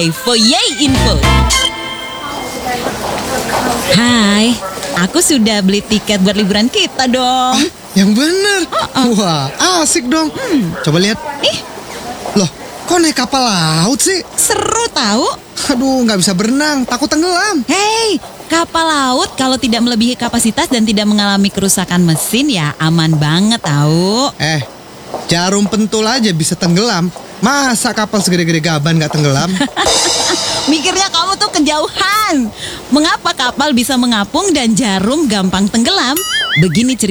by Foyay Info. Hai, aku sudah beli tiket buat liburan kita dong. Yang bener. Wah, asik dong. Coba lihat. Ih, Loh, kok naik kapal laut sih? seru tahu. Aduh, nggak bisa berenang, takut tenggelam. Hei, kapal laut kalau tidak melebihi kapasitas dan tidak mengalami kerusakan mesin ya aman banget tahu. Jarum pentul aja bisa tenggelam. Masa kapal segede-gede gaban nggak tenggelam? Mikirnya kamu tuh kejauhan. Mengapa kapal bisa mengapung dan jarum gampang tenggelam? Begini ceritanya.